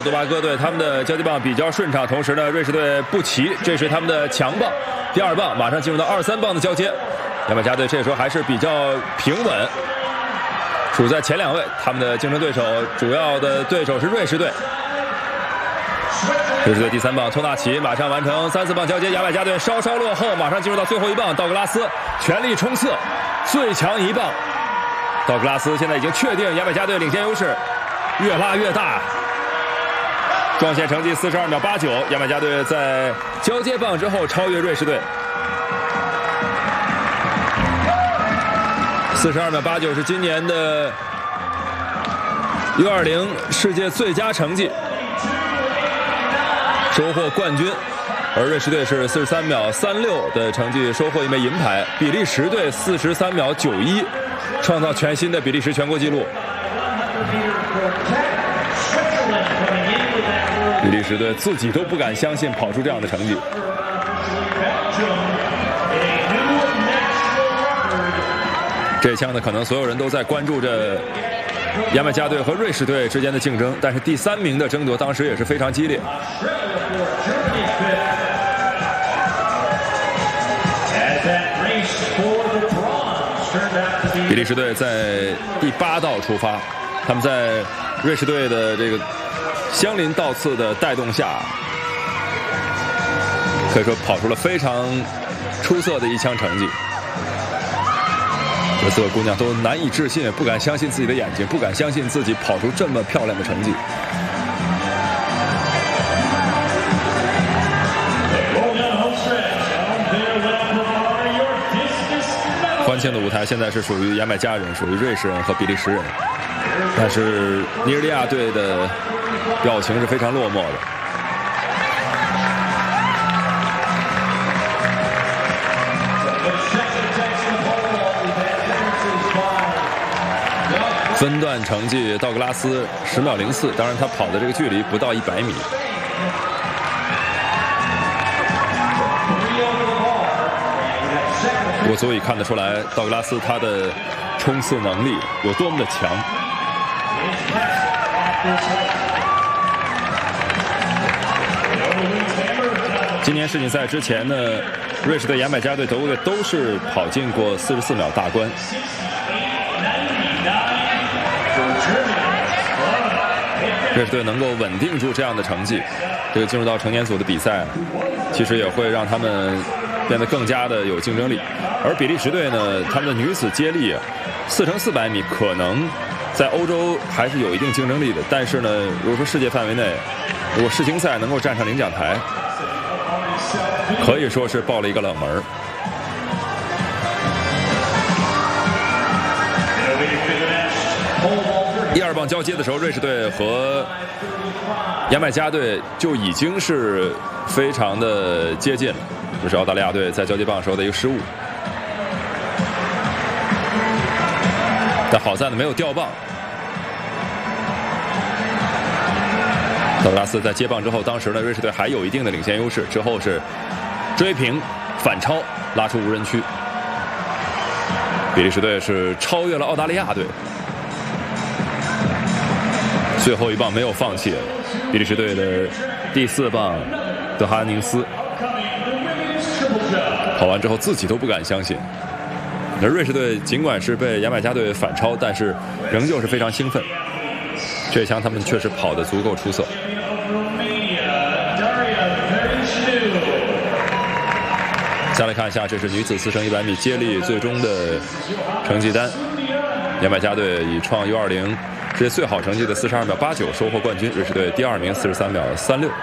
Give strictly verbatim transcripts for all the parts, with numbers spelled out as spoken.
多巴哥队他们的交接棒比较顺畅，同时呢，瑞士队不齐，这是他们的强棒。第二棒马上进入到二三棒的交接，牙买加队这时候还是比较平稳，处在前两位。他们的竞争对手主要的对手是瑞士队。瑞士队第三棒托纳奇马上完成三四棒交接，牙买加队稍稍落后，马上进入到最后一棒，道格拉斯全力冲刺，最强一棒。道格拉斯现在已经确定牙买加队领先优势，越拉越大。撞线成绩四十二秒八九，牙买加队在交接棒之后超越瑞士队。四十二秒八九是今年的 U 二零世界最佳成绩，收获冠军。而瑞士队是四十三秒三六的成绩收获一枚银牌，比利时队四十三秒九一，创造全新的比利时全国纪录。比利时队自己都不敢相信跑出这样的成绩。这一枪呢，可能所有人都在关注着牙买加队和瑞士队之间的竞争，但是第三名的争夺当时也是非常激烈。比利时队在第八道出发，他们在瑞士队的这个相邻倒刺的带动下，可以说跑出了非常出色的一枪成绩。这四个姑娘都难以置信，不敢相信自己的眼睛，不敢相信自己跑出这么漂亮的成绩。欢庆的舞台现在是属于牙买加人、属于瑞士人和比利时人，但是尼日利亚队的表情是非常落寞的。分段成绩，道格拉斯十秒零四，当然他跑的这个距离不到一百米。我足以看得出来，道格拉斯他的冲刺能力有多么的强。今年世锦赛之前呢，瑞士队、牙买加队、德国队都是跑进过四十四秒大关。瑞士队能够稳定住这样的成绩，这个进入到成年组的比赛，其实也会让他们变得更加的有竞争力。而比利时队呢，他们的女子接力四乘四百米可能在欧洲还是有一定竞争力的，但是呢，如果说世界范围内，如果世青赛能够站上领奖台，可以说是爆了一个冷门。第二棒交接的时候，瑞士队和牙买加队就已经是非常的接近了，这是澳大利亚队在交接棒时候的一个失误。但好在呢没有掉棒。道格拉斯在接棒之后，当时呢瑞士队还有一定的领先优势，之后是追平反超，拉出无人区。比利时队是超越了澳大利亚队。最后一棒没有放弃，比利时队的第四棒德哈宁斯跑完之后自己都不敢相信。而瑞士队尽管是被牙买加队反超，但是仍旧是非常兴奋。这一枪他们确实跑得足够出色。再来看一下，这是女子四乘一百米接力最终的成绩单。牙买加队以创 U 二零世界最好成绩的四十二秒八九收获冠军，瑞士队第二名四十三秒三六。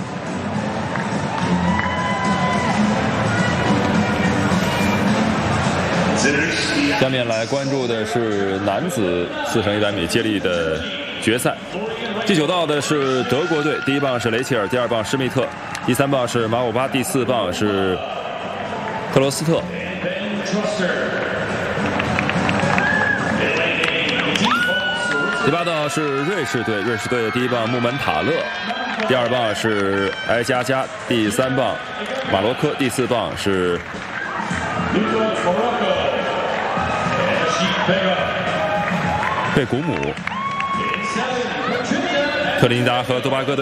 下面来关注的是男子四乘一百米接力的决赛。第九道的是德国队，第一棒是雷切尔，第二棒施密特，第三棒是马古巴，第四棒是克罗斯特。第八道是瑞士队，瑞士队的第一棒穆门塔勒，第二棒是埃加加，第三棒马罗科，第四棒是贝古姆。特立尼达和多巴哥队